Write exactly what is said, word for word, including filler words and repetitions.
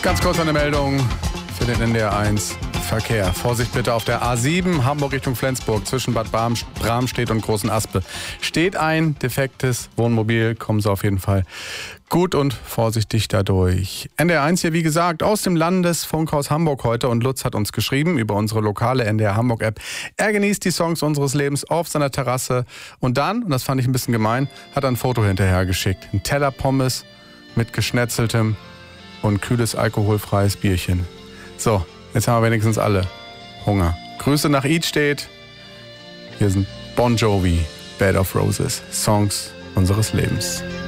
Ganz kurz eine Meldung für den N D R eins Verkehr. Vorsicht bitte auf der A sieben, Hamburg Richtung Flensburg, zwischen Bad Bram, Bramstedt und Großen Aspe. Steht ein defektes Wohnmobil, kommen Sie auf jeden Fall gut und vorsichtig dadurch. N D R eins hier, wie gesagt, aus dem Landesfunkhaus Hamburg heute. Und Lutz hat uns geschrieben über unsere lokale N D R Hamburg App. Er genießt die Songs unseres Lebens auf seiner Terrasse. Und dann, und das fand ich ein bisschen gemein, hat er ein Foto hinterher geschickt. Ein Teller Pommes mit geschnetzeltem und kühles alkoholfreies Bierchen. So, jetzt haben wir wenigstens alle Hunger. Grüße nach Idstedt. Hier sind Bon Jovi, Bed of Roses, Songs unseres Lebens.